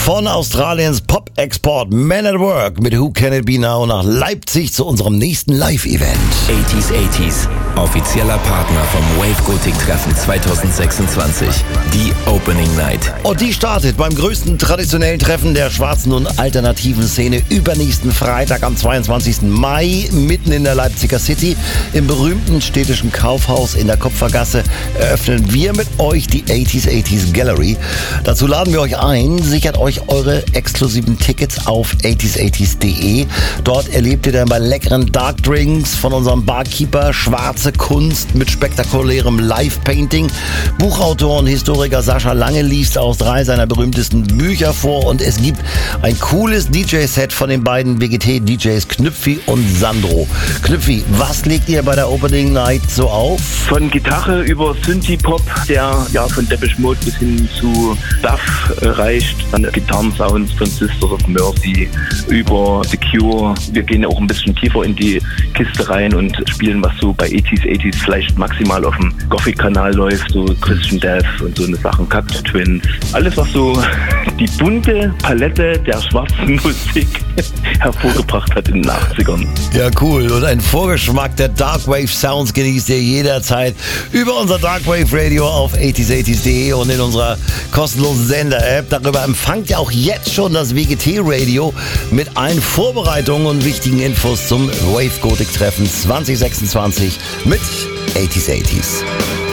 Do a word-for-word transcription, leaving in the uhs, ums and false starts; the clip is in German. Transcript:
Von Australiens Pop-Export Man at Work mit Who Can It Be Now nach Leipzig zu unserem nächsten Live-Event. achtziger achtziger, offizieller Partner vom Wave Gothic Treffen zwanzig sechsundzwanzig, die Opening Night. Und die startet beim größten traditionellen Treffen der schwarzen und alternativen Szene übernächsten Freitag am zweiundzwanzigsten Mai mitten in der Leipziger City. Im berühmten städtischen Kaufhaus in der Kupfergasse eröffnen wir mit euch die achtziger achtziger Gallery. Dazu laden wir euch ein, sichert euch eure exklusiven Tickets auf achtziger achtziger punkt de. Dort erlebt ihr dann bei leckeren Dark Drinks von unserem Barkeeper schwarze Kunst mit spektakulärem Live-Painting. Buchautor und Historiker Sascha Lange liest aus drei seiner berühmtesten Bücher vor und es gibt ein cooles D J-Set von den beiden W G T-D Js Knüpfi und Sandro. Knüpfi, was legt ihr bei der Opening Night so auf? Von Gitarre über Synthie-Pop, der ja von Depeche Mode bis hin zu Duff äh, reicht, dann Gitarrensounds von Sisters of Mercy über The Cure. Wir gehen auch ein bisschen tiefer in die Kiste rein und spielen, was so bei achtziger achtziger vielleicht maximal auf dem Gothic-Kanal läuft, so Christian Death und so eine Sachen, Cactus Twins. Alles, was so die bunte Palette der schwarzen Musik hervorgebracht hat in den achtzigern. Ja, cool. Und einen Vorgeschmack der Darkwave Sounds genießt ihr jederzeit über unser Darkwave Radio auf achtziger achtziger punkt de und in unserer kostenlosen Sender-App. Darüber empfangt ihr auch jetzt schon das W G T-Radio mit allen Vorbereitungen und wichtigen Infos zum Wave Gothic Treffen zwanzig sechsundzwanzig mit achtziger achtziger.